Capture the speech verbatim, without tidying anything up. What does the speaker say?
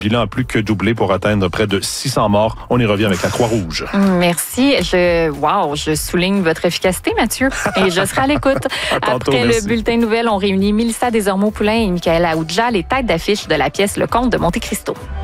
bilan a plus que doublé pour atteindre près de six cents morts. On y revient avec la Croix-Rouge. Merci. Je, wow, je souligne votre efficacité, Mathieu. Et je serai à l'écoute. Tantôt, Après merci. le bulletin de nouvelles, on réunit Mélissa Desormeaux-Poulain et Michaël Aoudja, les têtes d'affiche de la pièce Le Comte de Monte Cristo.